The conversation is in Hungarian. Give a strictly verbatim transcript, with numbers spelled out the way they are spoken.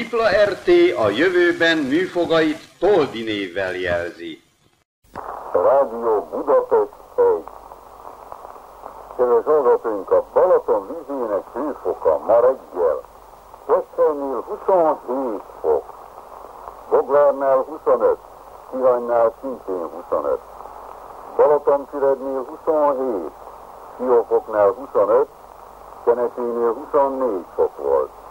Tripla er té a jövőben műfogait Toldi névvel jelzi. Rádió Budapest egy. Kedves hallgatóink, a Balaton vízének hőfoka ma reggel Kesselnél huszonhét fok, Boglárnál huszonöt, Tihanynál szintén huszonöt, Balatonfürednél huszonhét, Siófoknál huszonöt, Kenesénél huszonnégy fok volt.